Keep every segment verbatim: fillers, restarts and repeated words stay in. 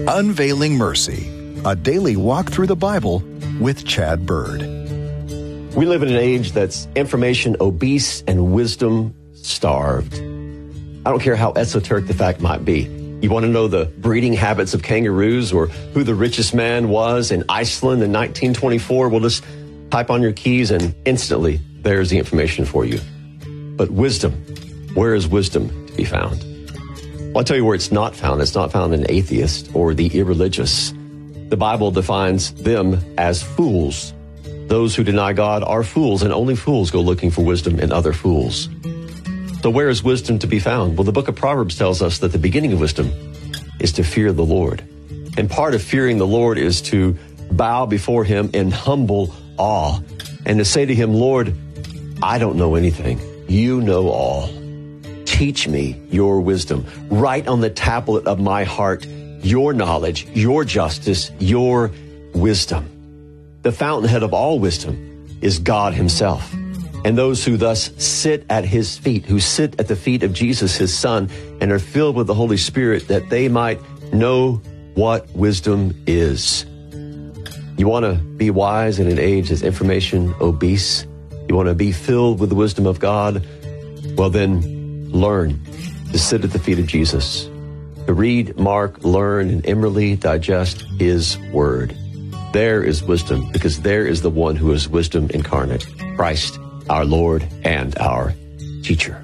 Unveiling Mercy, a daily walk through the Bible with Chad Bird. We live in an age that's information obese and wisdom starved. I don't care how esoteric the fact might be. You want to know the breeding habits of kangaroos or who the richest man was in Iceland in nineteen twenty-four? Well, just type on your keys and instantly there's the information for you. But wisdom, where is wisdom to be found? Well, I'll tell you where it's not found. It's not found in atheists or the irreligious. The Bible defines them as fools. Those who deny God are fools, and only fools go looking for wisdom in other fools. So where is wisdom to be found? Well, the book of Proverbs tells us that the beginning of wisdom is to fear the Lord. And part of fearing the Lord is to bow before him in humble awe and to say to him, Lord, I don't know anything. You know all. Teach me your wisdom. Write on the tablet of my heart your knowledge, your justice, your wisdom. The fountainhead of all wisdom is God himself. And those who thus sit at his feet, who sit at the feet of Jesus, his son, and are filled with the Holy Spirit, that they might know what wisdom is. You want to be wise in an age that's information obese? You want to be filled with the wisdom of God? Well, then learn to sit at the feet of Jesus, to read, mark, learn, and inwardly digest his word. There is wisdom, because there is the one who is wisdom incarnate, Christ, our Lord and our teacher.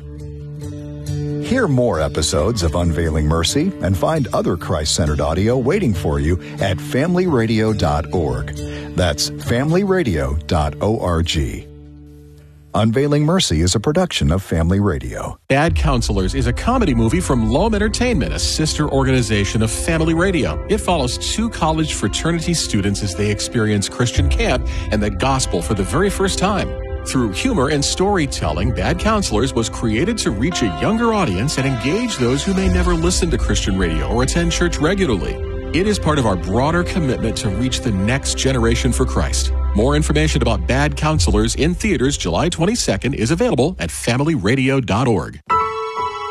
Hear more episodes of Unveiling Mercy and find other Christ-centered audio waiting for you at family radio dot org. That's family radio dot org. Unveiling Mercy is a production of Family Radio. Bad Counselors is a comedy movie from Loam Entertainment, a sister organization of Family Radio. It follows two college fraternity students as they experience Christian camp and the gospel for the very first time. Through humor and storytelling, Bad Counselors was created to reach a younger audience and engage those who may never listen to Christian radio or attend church regularly. It is part of our broader commitment to reach the next generation for Christ. More information about Bad Counselors in theaters July twenty-second is available at family radio dot org.